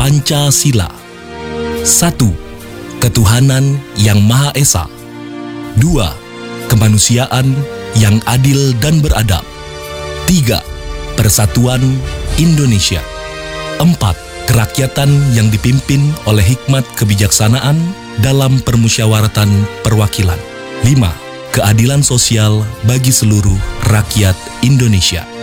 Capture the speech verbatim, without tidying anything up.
Pancasila. Satu, ketuhanan yang Maha Esa. Dua, kemanusiaan yang adil dan beradab. Tiga, persatuan Indonesia. Empat, kerakyatan yang dipimpin oleh hikmat kebijaksanaan dalam permusyawaratan perwakilan. Lima, keadilan sosial bagi seluruh rakyat Indonesia.